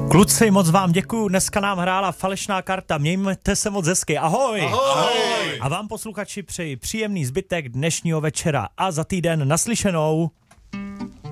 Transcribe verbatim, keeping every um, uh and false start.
Kluci, moc vám děkuju, dneska nám hrála falešná karta, mějte se moc hezky, ahoj! Ahoj! A vám posluchači přeji příjemný zbytek dnešního večera a za týden naslyšenou.